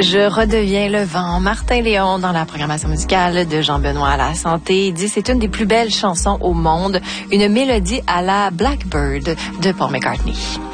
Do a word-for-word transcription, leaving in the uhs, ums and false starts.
Je redeviens le vent. Martin Léon dans la programmation musicale de Jean-Benoît à la santé dit c'est une des plus belles chansons au monde, une mélodie à la Blackbird de Paul McCartney.